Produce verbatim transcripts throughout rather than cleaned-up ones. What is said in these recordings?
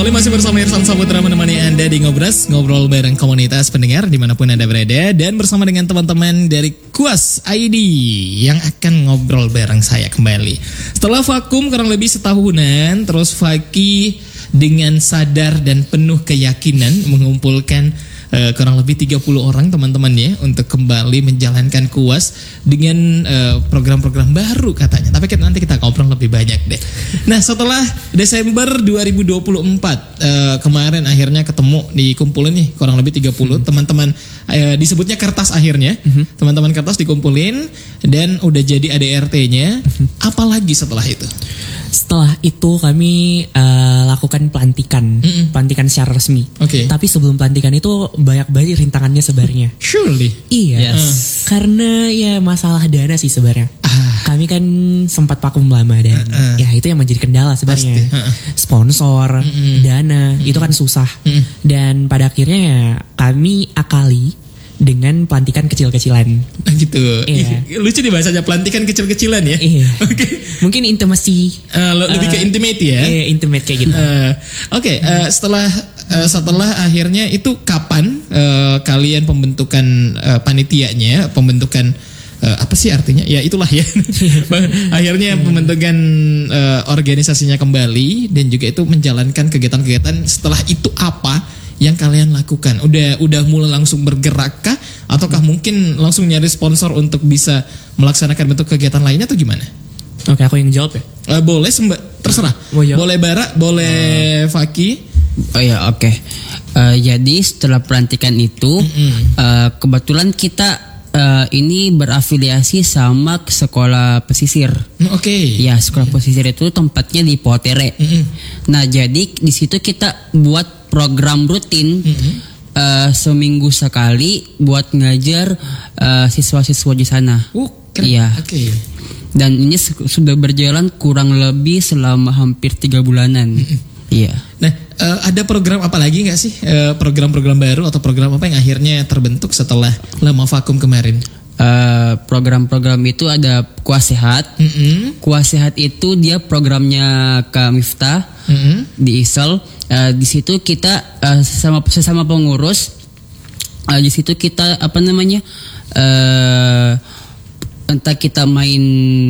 Kembali masih bersama Irfan Saputra menemani Anda di Ngobras, ngobrol bareng komunitas pendengar dimanapun Anda berada. Dan bersama dengan teman-teman dari Kuas I D yang akan ngobrol bareng saya kembali. Setelah vakum kurang lebih setahunan, terus Faki dengan sadar dan penuh keyakinan mengumpulkan uh, kurang lebih tiga puluh orang teman-teman ya untuk kembali menjalankan Kuas dengan uh, program-program baru katanya. Tapi kita, nanti kita ngobrol lebih banyak deh. Nah, setelah Desember dua ribu dua puluh empat uh, kemarin akhirnya ketemu dikumpulin nih kurang lebih tiga puluh hmm. teman-teman uh, disebutnya kertas akhirnya. Hmm. Teman-teman kertas dikumpulin dan udah jadi A D R T-nya. Hmm. Apalagi setelah itu? Setelah itu kami uh, lakukan pelantikan, Mm-mm. pelantikan secara resmi. Oke. Okay. Tapi sebelum pelantikan itu banyak banget rintangannya sebenarnya. Surely. Iya. Yes. Uh. Karena ya masalah dana sih sebenarnya. Ah. Kami kan sempat vakum lama dan uh, uh. ya itu yang menjadi kendala sebenarnya. Uh, uh. Sponsor, Mm-mm. dana Mm-mm. itu kan susah. Mm-mm. Dan pada akhirnya ya kami akali dengan pelantikan kecil-kecilan. Gitu. Iya. Lucu nih bahasanya pelantikan kecil-kecilan ya. Iya. Oke. Okay. Mungkin intimasi. Uh, lebih uh, ke intimate ya. Iya, intimate kayak gitu. Uh, Oke. Okay. Uh, setelah uh, setelah akhirnya itu kapan uh, kalian pembentukan uh, panitianya, pembentukan uh, apa sih artinya? Ya itulah ya. Akhirnya pembentukan uh, organisasinya kembali dan juga itu menjalankan kegiatan-kegiatan. Setelah itu apa yang kalian lakukan? Udah udah mulai langsung bergerak kah? Ataukah hmm. mungkin langsung nyari sponsor untuk bisa melaksanakan bentuk kegiatan lainnya atau gimana? Oke, aku yang jawab ya. Uh, boleh semba, terserah. Oh, boleh Bara, boleh uh, Faki. Oh ya, oke. Okay. Uh, jadi setelah pelantikan itu, mm-hmm. uh, kebetulan kita uh, ini berafiliasi sama sekolah pesisir. Oke. Okay. Ya, sekolah mm-hmm. pesisir itu tempatnya di Potere. Mm-hmm. Nah, jadi di situ kita buat program rutin mm-hmm. uh, seminggu sekali buat ngajar uh, siswa-siswa di sana. Uh, keren. Iya. Oke. Okay. Dan ini su- sudah berjalan kurang lebih selama hampir tiga bulanan. Mm-hmm. Iya. Nah, uh, ada program apa lagi nggak sih? Uh, program-program baru atau program apa yang akhirnya terbentuk setelah lama vakum kemarin? Uh, program-program itu ada Kuas Sehat. Mm-hmm. Kuas Sehat itu dia programnya Kak Miftah mm-hmm. di Isel. Uh, di situ kita uh, sesama sesama pengurus. Uh, di situ kita apa namanya? Uh, entah kita main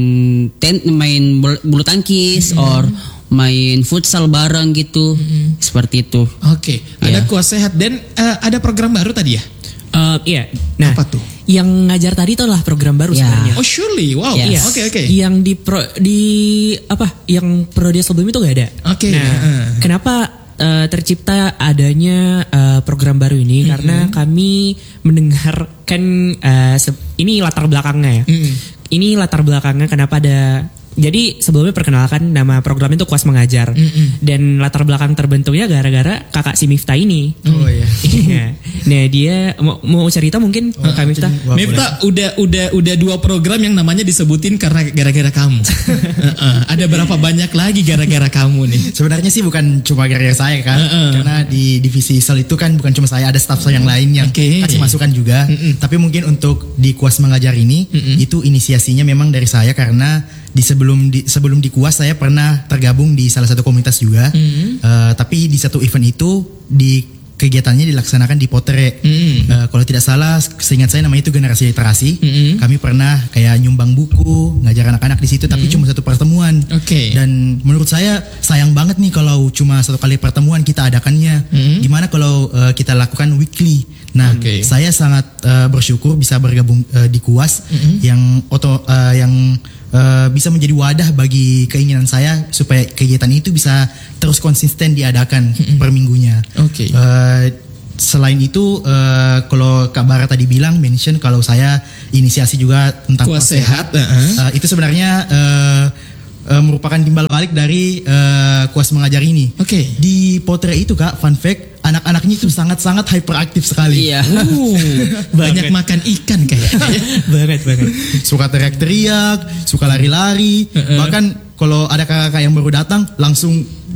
ten, main bulu tangkis mm-hmm. or main futsal bareng gitu. Mm-hmm. Seperti itu. Oke, okay. Ada yeah. Kuas Sehat dan uh, ada program baru tadi ya? Uh, iya. Nah, apa tuh? Yang ngajar tadi itu adalah program baru yeah. sebenarnya. Oh surely, wow. Oke Yes. oke. Okay, okay. Yang di pro, di apa? Yang prodi sebelum itu gak ada. Oke. Okay. Nah, uh. kenapa uh, tercipta adanya uh, program baru ini? Mm-hmm. Karena kami mendengarkan uh, se- ini latar belakangnya ya. Mm-hmm. Ini latar belakangnya kenapa ada. Jadi sebelumnya perkenalkan nama program itu Kuas Mengajar. Mm-mm. Dan latar belakang terbentuknya gara-gara kakak si Miftah ini. Oh iya. Iya. Nah dia mau, mau cerita mungkin oh, Kak Miftah. Miftah udah udah udah dua program yang namanya disebutin karena gara-gara kamu. uh-uh. Ada berapa banyak lagi gara-gara kamu nih? Sebenarnya sih bukan cuma gara-gara saya kan. Uh-uh. Karena di divisi Isel itu kan bukan cuma saya, ada staff saya yang lain yang okay. kasih masukan juga. Mm-mm. Tapi mungkin untuk di Kuas Mengajar ini Mm-mm. itu inisiasinya memang dari saya karena di sebelum di sebelum di Kuas saya pernah tergabung di salah satu komunitas juga. Mm-hmm. Uh, tapi di satu event itu di kegiatannya dilaksanakan di Potere. Mm-hmm. Uh, kalau tidak salah, seingat saya namanya itu generasi literasi. Mm-hmm. Kami pernah kayak nyumbang buku, ngajar anak-anak di situ, mm-hmm. tapi cuma satu pertemuan. Okay. Dan menurut saya sayang banget nih kalau cuma satu kali pertemuan kita adakannya. Mm-hmm. Gimana kalau uh, kita lakukan weekly? Nah, okay. saya sangat uh, bersyukur bisa bergabung uh, di Kuas mm-hmm. yang oto uh, yang Uh, bisa menjadi wadah bagi keinginan saya supaya kegiatan itu bisa terus konsisten diadakan mm-hmm. per minggunya. Oke. Okay. Uh, selain itu, uh, kalau Kak Bara tadi bilang mention kalau saya inisiasi juga tentang Kuas Sehat, uh-huh. uh, itu sebenarnya uh, uh, merupakan timbal balik dari uh, Kuas Mengajar ini. Oke. Okay. Di Potere itu Kak, fun fact, anak-anaknya itu sangat-sangat hyperaktif sekali. Iya. Uh, banyak makan ikan kayaknya. banget banget. Suka teriak-teriak, suka lari-lari. Uh-uh. Bahkan kalau ada kakak-kakak yang baru datang langsung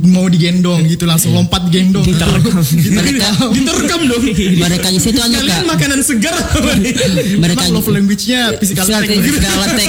mau digendong gitu langsung lompat gendong. Diterkam. Mereka Diterkam dong. mereka di situ anu Kalian Kak. makanan segar. Mereka Emang love language-nya physical attack. physical attack.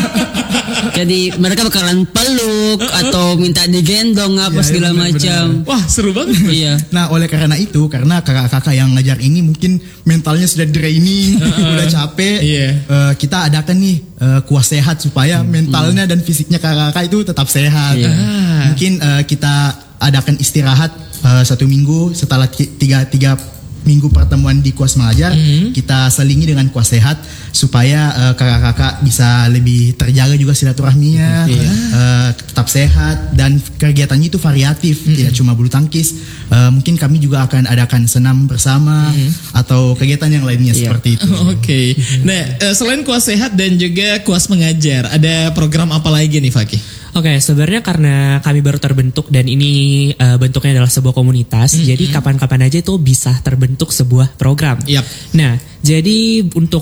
Jadi mereka bakalan peluk atau minta digendong apa Ya, segala benar, macam. Wah, seru banget. Iya. Nah oleh karena itu, karena kakak-kakak yang ngajar ini mungkin mentalnya sudah draining, udah capek, Iya. eh, kita adakan nih eh, kuah sehat supaya mentalnya dan fisiknya kakak-kakak itu tetap sehat. Iya. Mungkin eh, kita adakan istirahat eh, satu minggu setelah ti- tiga tiga minggu pertemuan di kuas mengajar, kita selingi dengan kuas sehat supaya eh, kakak-kakak bisa lebih terjaga juga silaturahminya, eh, tetap sehat dan kegiatannya itu variatif, tidak cuma bulu tangkis. Eh, mungkin kami juga akan adakan senam bersama atau kegiatan yang lainnya Iya. seperti itu. Oke. Nah, eh, selain kuas sehat dan juga kuas mengajar, ada program apa lagi nih Fakih? Oke, sebenarnya karena kami baru terbentuk dan ini uh, bentuknya adalah sebuah komunitas, Mm-hmm. jadi kapan-kapan aja itu bisa terbentuk sebuah program. Yap. Nah, jadi untuk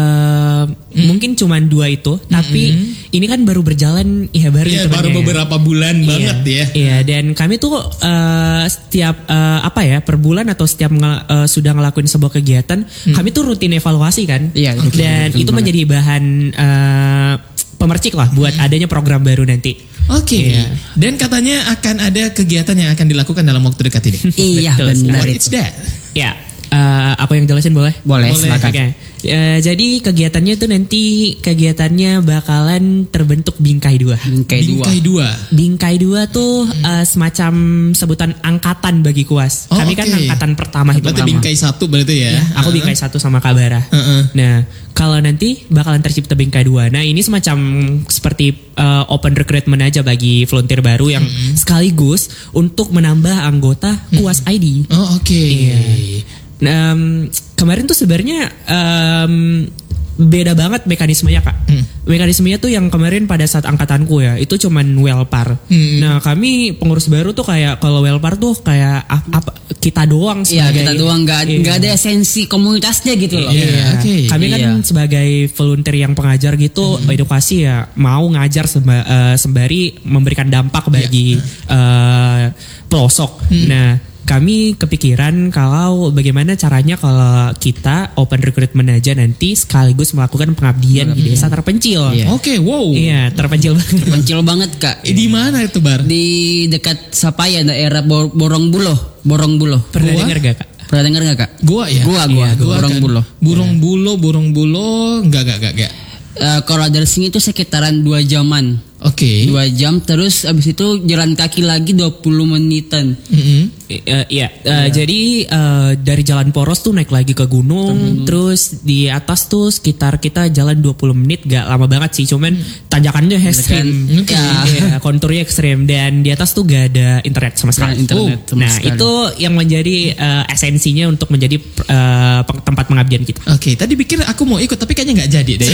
uh, mungkin cuma dua itu, tapi ini kan baru berjalan, ya baru Iya, hitungannya baru ya. beberapa bulan Iya, banget ya. Iya, dan kami tuh uh, setiap uh, apa ya per bulan atau setiap ngel- uh, sudah ngelakuin sebuah kegiatan, kami tuh rutin evaluasi kan. Iya, rutin, dan rutin itu banget. menjadi bahan uh, pemercik lah buat adanya program baru nanti. Oke. Iya. Dan katanya akan ada kegiatan yang akan dilakukan dalam waktu dekat ini. Iya Betul benar What itu. is that? Ya, uh, aku yang jelasin boleh? Boleh, Boleh. silakan. Oke. Ya, jadi kegiatannya tuh nanti kegiatannya bakalan terbentuk bingkai dua. Bingkai dua. Bingkai dua. Bingkai dua tuh uh, semacam sebutan angkatan bagi kuas. Oh, Kami kan oke. angkatan pertama itu. Berarti bingkai satu berarti ya? Aku bingkai satu sama Kabara. Heeh. Nah, kalau nanti bakalan tercipta bingkai dua. Nah, ini semacam seperti uh, open recruitment aja bagi volunteer baru yang sekaligus untuk menambah anggota kuas I D. Oh oke. Iya. Nah, um, kemarin tuh sebenarnya um, beda banget mekanismenya Kak. Hmm. Mekanismenya tuh yang kemarin pada saat angkatanku ya, itu cuman welpar. Hmm. Nah, kami pengurus baru tuh kayak kalau welpar tuh kayak ap- apa kita doang Iya sebagai kita doang nggak Iya. nggak ada esensi komunitasnya gitu loh. Iya. Oke. Kami kan Iya. sebagai volunteer yang pengajar gitu, edukasi ya mau ngajar semba- eh, sembari memberikan dampak bagi eh, pelosok. Nah, kami kepikiran kalau bagaimana caranya kalau kita open recruitment aja nanti sekaligus melakukan pengabdian di desa terpencil. Iya. Oke, wow. Iya, terpencil banget. Pencil banget kak. Eh, Di mana itu Bar? Di dekat Sapaya daerah Bor- Borongbulo. Borongbulo. Pernah Gua? dengar gak Kak? Pernah dengar nggak kak? Gua ya. Gua, gua, Iya, gua, Burung kan. Bulo. Burung bulo, burung bulo, enggak enggak enggak enggak. Eh, kalau dari sini itu sekitaran dua jaman. Oke. Dua jam terus abis itu jalan kaki lagi dua puluh menitan. Mm-mm. Eh, iya, Eh, jadi eh, dari Jalan Poros tuh naik lagi ke gunung, terus di atas tuh sekitar kita jalan dua puluh menit, gak lama banget sih, cuman tanjakannya ekstrim, Oke. ya, iya, konturnya ekstrim dan di atas tuh gak ada internet sama sekali. Nah, internet Oh, sama nah sekali. itu yang menjadi eh, esensinya untuk menjadi eh, peng- tempat pengabdian kita. Oke, tadi pikir aku mau ikut tapi kayaknya nggak jadi deh.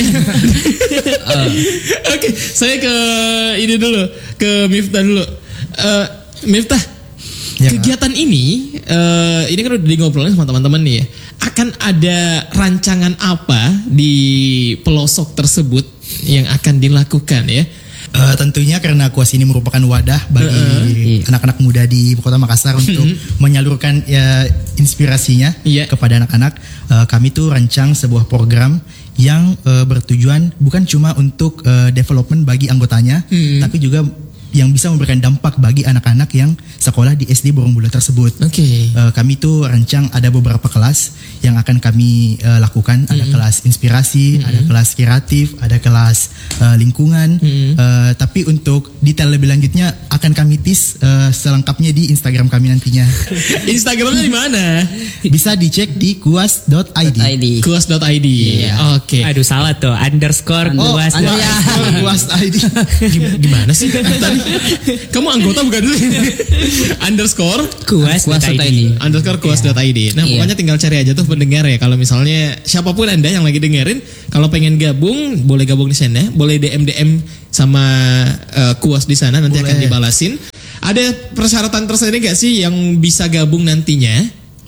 Oke, saya ke ini dulu, ke Miftah dulu. Eh, Miftah, Ya. kegiatan ini, eh, ini kan udah di ngobrolin sama teman-teman nih ya. Akan ada rancangan apa di pelosok tersebut yang akan dilakukan ya? Eh, tentunya karena kuas ini merupakan wadah bagi anak-anak muda di Ibu Kota Makassar untuk menyalurkan ya, inspirasinya Iya. kepada anak-anak. Eh, kami tuh rancang sebuah program yang eh, bertujuan bukan cuma untuk eh, development bagi anggotanya, tapi juga yang bisa memberikan dampak bagi anak-anak yang sekolah di S D Borongbulo tersebut. Oke. Eh, kami tuh rancang ada beberapa kelas yang akan kami eh, lakukan. Ada kelas inspirasi, ada kelas kreatif, ada kelas eh, lingkungan. Eh, tapi untuk detail lebih lanjutnya akan kami tease eh, selengkapnya di Instagram kami nantinya. Instagramnya di mana? Bisa dicek di kuas dot i d. I D. kuas dot i d. Oke. Aduh salah tuh, underscore Oh, kuas. ada kuas I D. Gim- Gimana sih? Tadi kamu anggota bukan dulu? Underscore Kuas Kuas dot dot I D. I D. underscore kuas dot i d. Nah, Iya. pokoknya tinggal cari aja tuh pendengar ya. Kalau misalnya siapapun Anda yang lagi dengerin, kalau pengen gabung, boleh gabung di sana, boleh D M D M sama eh, kuas di sana, nanti akan Boleh. dibalasin. Ada persyaratan tersendiri gak sih yang bisa gabung nantinya?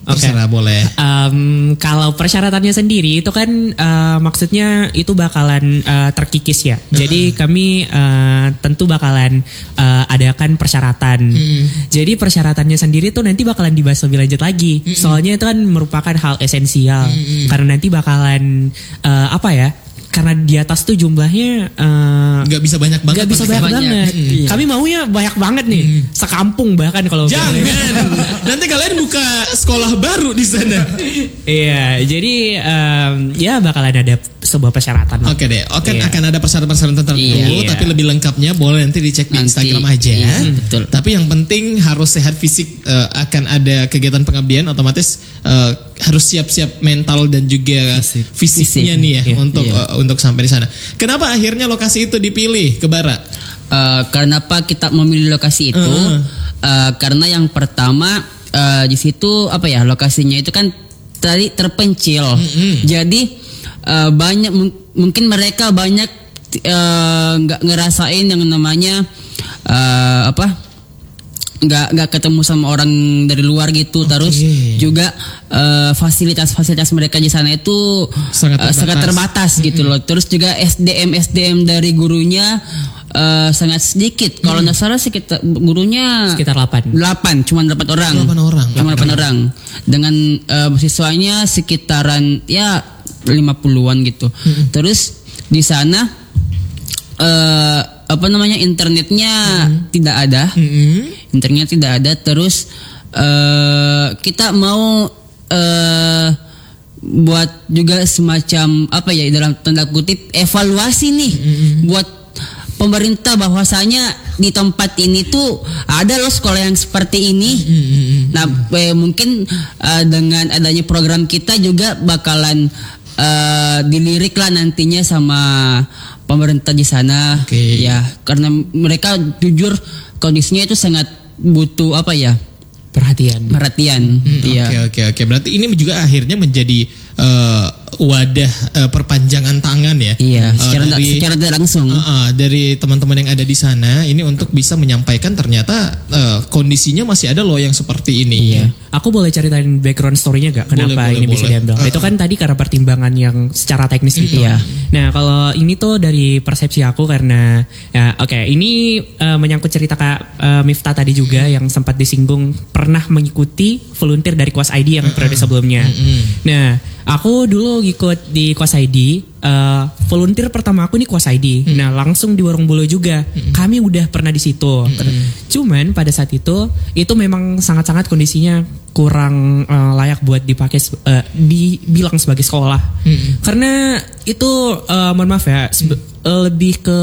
Oke. Terserah boleh. Um, kalau persyaratannya sendiri itu kan uh, maksudnya itu bakalan uh, terkikis ya. Jadi kami uh, tentu bakalan uh, adakan persyaratan. Mm. Jadi persyaratannya sendiri tuh nanti bakalan dibahas lebih lanjut lagi. Mm-mm. Soalnya itu kan merupakan hal esensial. Mm-mm. Karena nanti bakalan uh, apa ya? Karena di atas tuh jumlahnya uh, nggak bisa banyak banget. Nggak bisa banyak, banyak banget. Hmm. Kami maunya banyak banget nih, hmm. sekampung bahkan kalau. Jangan. Nanti kalian buka sekolah baru di sana. Iya, jadi um, ya bakalan ada sebuah persyaratan. Oke deh, oke Iya. akan ada persyaratan-persyaratan tertentu, Iya. tapi lebih lengkapnya boleh nanti dicek di Nanti, Instagram aja. iya, betul. Tapi yang penting harus sehat fisik, uh, akan ada kegiatan pengabdian, otomatis uh, harus siap-siap mental dan juga Fisik. fisiknya Fisik. nih ya Iya. untuk Iya. uh, untuk sampai di sana. Kenapa akhirnya lokasi itu dipilih ke Bara? Uh, kenapa kita memilih lokasi itu? Uh. Uh, karena yang pertama uh, di situ apa ya, lokasinya itu kan tadi terpencil. Mm-hmm. Jadi uh, banyak mung- mungkin mereka banyak uh, nggak ngerasain yang namanya uh, apa? nggak nggak ketemu sama orang dari luar gitu. Okay. Terus juga uh, fasilitas-fasilitas mereka di sana itu Sangat uh, sangat terbatas gitu loh. Terus juga S D M S D M dari gurunya uh, sangat sedikit. Kalau nggak salah sekitar gurunya Sekitar delapan. delapan, cuma delapan orang. Delapan orang. Cuma delapan orang. Dengan uh, siswanya sekitaran ya lima puluhan gitu. Terus di sana uh, apa namanya internetnya tidak ada. Internetnya tidak ada. Terus uh, kita mau uh, buat juga semacam apa ya, dalam tanda kutip evaluasi nih buat pemerintah bahwasanya di tempat ini tuh ada loh sekolah yang seperti ini. Nah eh, mungkin uh, dengan adanya program kita juga bakalan uh, dilirik lah nantinya sama pemerintah di sana. Oke. Ya karena mereka jujur kondisinya itu sangat butuh apa ya, Perhatian. perhatian. Hmm, Iya. Oke oke oke. Berarti ini juga akhirnya menjadi uh, wadah uh, perpanjangan tangan ya. Iya, Uh, secara dari, secara tidak langsung. uh, uh, dari teman-teman yang ada di sana ini untuk bisa menyampaikan ternyata uh, kondisinya masih ada loh yang seperti ini. Iya. Aku boleh ceritain background story-nya gak? Kenapa Boleh, ini boleh, bisa boleh. diambil? Uh, Itu kan tadi karena pertimbangan yang secara teknis gitu. Iya. Nah kalau ini tuh dari persepsi aku karena ya oke ini uh, menyangkut cerita Kak uh, Miftah tadi juga yang sempat disinggung pernah mengikuti volunteer dari Kuas I D yang periode sebelumnya. Nah aku dulu ikut di Kuas I D. Uh, volunteer pertama aku nih Kuas I D. Nah langsung di Warung Bolo juga. Kami udah pernah di situ. Cuman pada saat itu itu memang sangat-sangat kondisinya kurang uh, layak buat dipakai uh, dibilang sebagai sekolah. Karena itu uh, mohon maaf ya sebe- lebih ke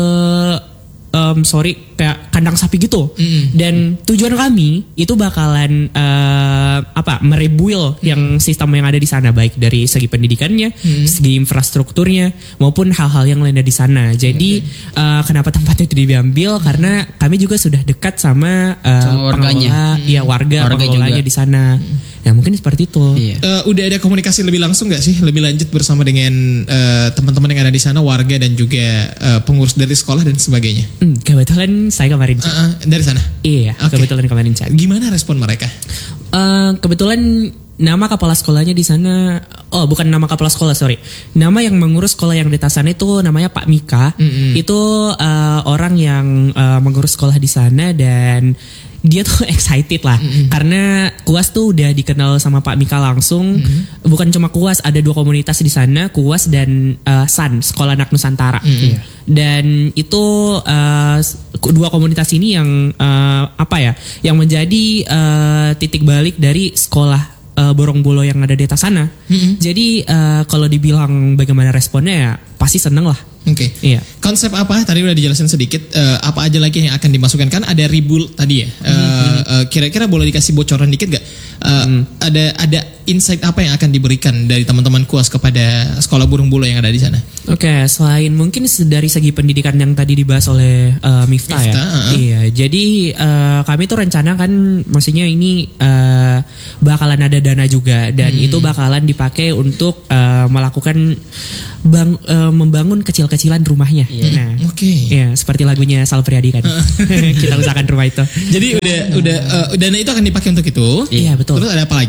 um, sorry kayak kandang sapi gitu. Dan tujuan kami itu bakalan uh, apa merebuild yang sistem yang ada di sana baik dari segi pendidikannya, segi infrastrukturnya maupun hal-hal yang lainnya di sana. Jadi uh, kenapa tempat itu diambil karena kami juga sudah dekat sama, uh, Sama warganya. pengelola, ya warga, Warga pengelolanya juga. di sana. Ya mungkin seperti itu. Iya. Uh, udah ada komunikasi lebih langsung nggak sih, lebih lanjut bersama dengan uh, teman-teman yang ada di sana, warga dan juga uh, pengurus dari sekolah dan sebagainya? Hmm, kebetulan saya kemarin Uh, uh, dari sana. iya Oke. kebetulan kemarin chat. Gimana respon mereka? Eh, kebetulan nama kepala sekolahnya di sana, oh bukan nama kepala sekolah sorry, nama yang mengurus sekolah yang di atas sana itu namanya Pak Mika. Itu eh, orang yang eh, mengurus sekolah di sana dan dia tuh excited lah karena Kuas tuh udah dikenal sama Pak Mika langsung. Bukan cuma Kuas, ada dua komunitas di sana, Kuas dan eh, S A N, Sekolah Anak Nusantara. Dan itu eh, dua komunitas ini yang eh, apa ya, yang menjadi eh, titik balik dari sekolah uh, Borong Bolo yang ada di atas sana. Jadi uh, kalau dibilang bagaimana responnya ya pasti seneng lah. Oke. Iya. Konsep apa? Tadi udah dijelasin sedikit. eh, apa aja lagi yang akan dimasukkan? Kan ada ribul tadi ya. Eh, eh, kira-kira boleh dikasih bocoran dikit gak? Eh, Ada ada insight apa yang akan diberikan dari teman-teman Kuas kepada sekolah burung bulu yang ada di sana? Oke, selain mungkin dari segi pendidikan yang tadi dibahas oleh uh, Miftah, ya. Miftah, uh-uh. Iya, jadi uh, kami tuh rencana kan maksudnya ini uh, bakalan ada dana juga dan itu bakalan dipakai untuk uh, melakukan bang, uh, membangun kecil-kecilan rumahnya. Nah, Oke. ya seperti lagunya Sal Priadi kan. Kita usahakan rumah itu. Jadi udah udah eh, dana itu akan dipakai untuk itu. Iya, betul. Terus ada apa lagi?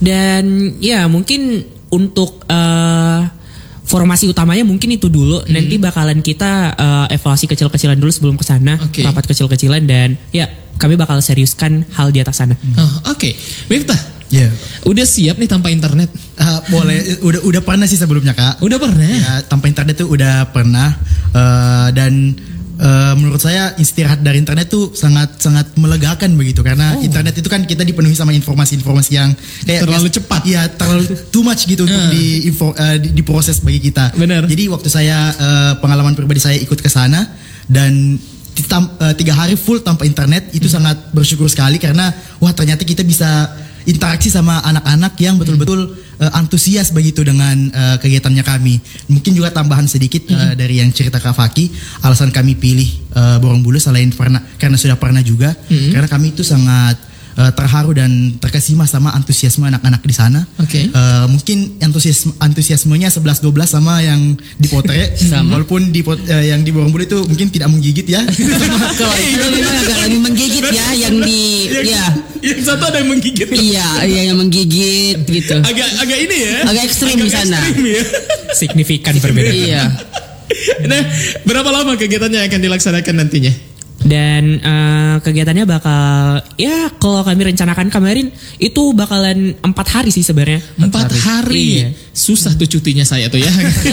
Dan ya mungkin untuk uh, formasi utamanya mungkin itu dulu. Hmm. Nanti bakalan kita uh, evaluasi kecil-kecilan dulu sebelum ke sana, okay. rapat kecil-kecilan dan ya kami bakal seriuskan hal di atas sana. Hmm. Oh, oke. Okay. Miftah. Ya. Yeah. Udah siap nih tanpa internet? Uh, boleh. udah udah pernah sih sebelumnya, Kak. Udah pernah. Ya, tanpa internet tuh udah pernah uh, dan Uh, menurut saya istirahat dari internet tuh sangat sangat melegakan begitu karena oh. internet itu kan kita dipenuhi sama informasi-informasi yang kayak terlalu cepat, ya terlalu too much gitu untuk uh. di, info, uh, di diproses bagi kita. Benar. Jadi waktu saya uh, pengalaman pribadi saya ikut ke sana dan Tam, uh, tiga hari full tanpa internet itu hmm. sangat bersyukur sekali karena wah ternyata kita bisa interaksi sama anak-anak yang betul-betul uh, antusias begitu dengan uh, kegiatannya kami. Mungkin juga tambahan sedikit hmm. uh, dari yang cerita Kak Faki, alasan kami pilih uh, Borobudur selain pernah karena sudah pernah juga hmm. karena kami itu sangat uh, terharu dan terkesima sama antusiasme anak-anak di sana. Okay. Uh, mungkin antusiasme antusiasmenya sebelas dua belas sama yang di Potre, walaupun di pot, uh, yang di Borobudur itu mungkin tidak menggigit ya. Kalau itu memang agak lebih menggigit ya yang di yang, ya. Yang satu ada yang menggigit. Iya, iya yang menggigit gitu. Agak agak ini ya. Agak ekstrim di sana. Ya. Signifikan perbedaan. Iya. Nah, berapa lama kegiatannya akan dilaksanakan nantinya? Dan uh, kegiatannya bakal ya kalau kami rencanakan kemarin itu bakalan empat hari sih sebenarnya. Empat hari, hari. Iya. Susah tuh cutinya saya tuh ya.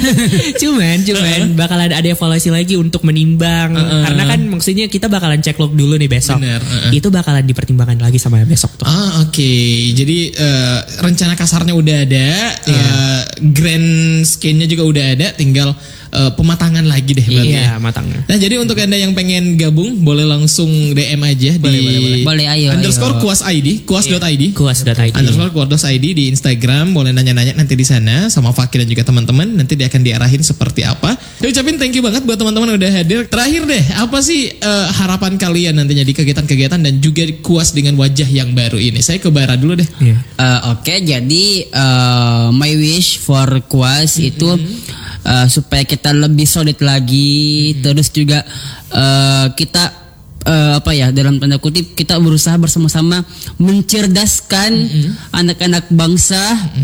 cuman cuman bakalan ada evaluasi lagi untuk menimbang uh-uh. karena kan maksudnya kita bakalan cek log dulu nih besok. Bener, uh-uh. Itu bakalan dipertimbangkan lagi sama besok tuh. Ah oke, okay. Jadi uh, rencana kasarnya udah ada, yeah. uh, grand scan-nya juga udah ada, tinggal uh, pematangan lagi deh berarti. Iya, matangnya. Nah, jadi untuk Anda yang pengen gabung boleh langsung D M aja boleh, di boleh, boleh. Boleh, ayo, underscore ayo. kuas I D, kuas.id. Kuas.id. Underscore kuas.id di Instagram, boleh nanya-nanya nanti di sana sama Fakir dan juga teman-teman, nanti dia akan diarahin seperti apa. Saya ucapin thank you banget buat teman-teman yang udah hadir. Terakhir deh, apa sih uh, harapan kalian nantinya di kegiatan-kegiatan dan juga Kuas dengan wajah yang baru ini? Saya ke Bara dulu deh. Yeah. Uh, Oke, okay, jadi uh, my wish for Kuas mm-hmm. itu uh, supaya kita lebih solid lagi, mm-hmm. terus juga uh, kita Uh, apa ya dalam tanda kutip kita berusaha bersama-sama mencerdaskan mm-hmm. anak-anak bangsa mm-hmm.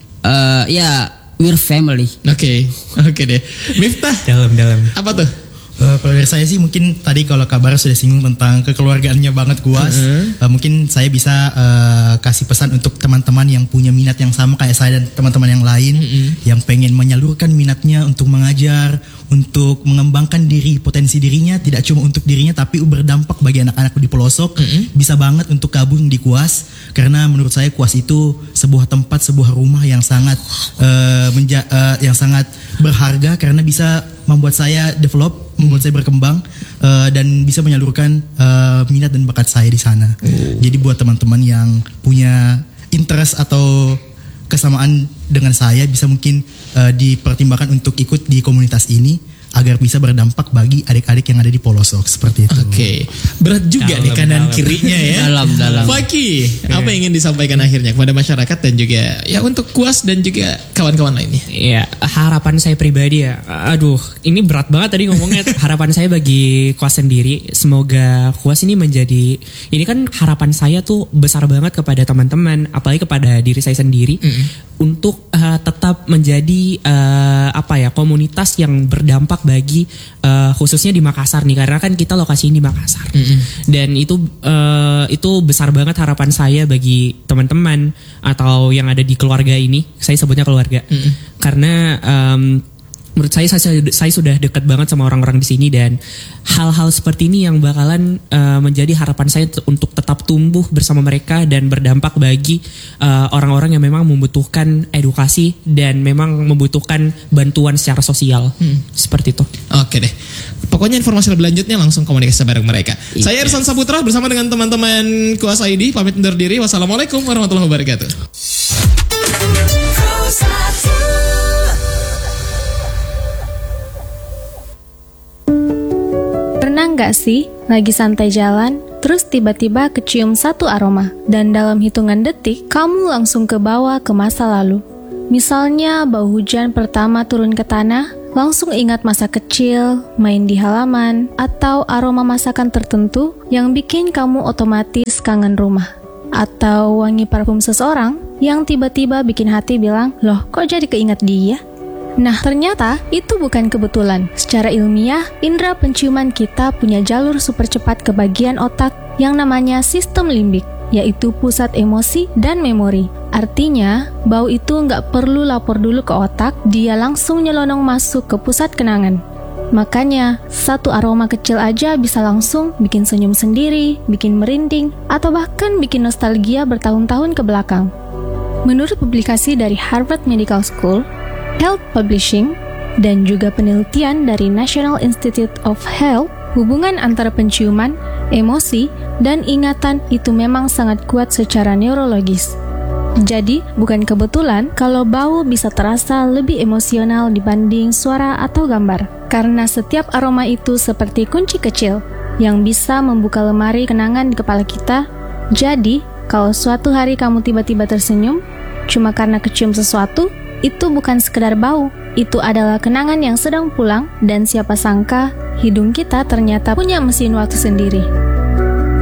uh, ya we're family. Oke okay. oke okay deh. Miftah dalam-dalam apa tuh? Uh, kalau dari saya sih mungkin tadi kalau kabar sudah singgung tentang kekeluargaannya banget Kuas, uh-huh. uh, mungkin saya bisa uh, kasih pesan untuk teman-teman yang punya minat yang sama kayak saya dan teman-teman yang lain uh-huh. yang pengen menyalurkan minatnya untuk mengajar, untuk mengembangkan diri, potensi dirinya tidak cuma untuk dirinya tapi berdampak bagi anak-anak di pelosok, uh-huh. bisa banget untuk gabung di Kuas karena menurut saya Kuas itu sebuah tempat, sebuah rumah yang sangat uh, menja- uh, yang sangat berharga karena bisa membuat saya develop, membuat saya berkembang uh, dan bisa menyalurkan uh, minat dan bakat saya di sana. Oh. Jadi buat teman-teman yang punya interest atau kesamaan dengan saya bisa mungkin uh, dipertimbangkan untuk ikut di komunitas ini agar bisa berdampak bagi adik-adik yang ada di pelosok seperti itu. Oke, okay. Berat juga dalam, nih kanan dalam. Kirinya ya. dalam dalam. Faki, yeah. Apa yang ingin disampaikan akhirnya kepada masyarakat dan juga ya untuk Kuas dan juga kawan-kawan lainnya? Ya harapan saya pribadi ya, aduh ini berat banget tadi ngomongnya. Harapan saya bagi Kuas sendiri, semoga Kuas ini menjadi, ini kan harapan saya tuh besar banget kepada teman-teman, apalagi kepada diri saya sendiri mm-hmm. untuk uh, tetap menjadi uh, apa ya komunitas yang berdampak bagi uh, khususnya di Makassar nih karena kan kita lokasi ini di Makassar mm-hmm. dan itu uh, itu besar banget harapan saya bagi teman-teman atau yang ada di keluarga ini, saya sebutnya keluarga mm-hmm. karena um, menurut saya, saya saya sudah dekat banget sama orang-orang di sini dan hal-hal seperti ini yang bakalan uh, menjadi harapan saya t- untuk tetap tumbuh bersama mereka dan berdampak bagi uh, orang-orang yang memang membutuhkan edukasi dan memang membutuhkan bantuan secara sosial hmm. seperti itu. Oke deh. Pokoknya informasi lebih lanjutnya langsung komunikasi bareng mereka. Yes. Saya Ersan Saputra bersama dengan teman-teman Kuas I D pamit undur diri. Wassalamualaikum warahmatullahi wabarakatuh. Pernah nggak sih lagi santai jalan, terus tiba-tiba kecium satu aroma, dan dalam hitungan detik kamu langsung ke bawah ke masa lalu? Misalnya bau hujan pertama turun ke tanah, langsung ingat masa kecil, main di halaman, atau aroma masakan tertentu yang bikin kamu otomatis kangen rumah. atau wangi parfum seseorang yang tiba-tiba bikin hati bilang, loh kok jadi keinget dia? Nah, ternyata itu bukan kebetulan. Secara ilmiah, indera penciuman kita punya jalur super cepat ke bagian otak yang namanya sistem limbik, yaitu pusat emosi dan memori. Artinya, bau itu nggak perlu lapor dulu ke otak, dia langsung nyelonong masuk ke pusat kenangan. Makanya, satu aroma kecil aja bisa langsung bikin senyum sendiri, bikin merinding, atau bahkan bikin nostalgia bertahun-tahun ke belakang. Menurut publikasi dari Harvard Medical School, Health Publishing, dan juga penelitian dari National Institute of Health, hubungan antara penciuman, emosi, dan ingatan itu memang sangat kuat secara neurologis. Jadi, bukan kebetulan kalau bau bisa terasa lebih emosional dibanding suara atau gambar. Karena setiap aroma itu seperti kunci kecil yang bisa membuka lemari kenangan di kepala kita. Jadi, kalau suatu hari kamu tiba-tiba tersenyum, cuma karena kecium sesuatu, itu bukan sekedar bau, itu adalah kenangan yang sedang pulang dan siapa sangka hidung kita ternyata punya mesin waktu sendiri.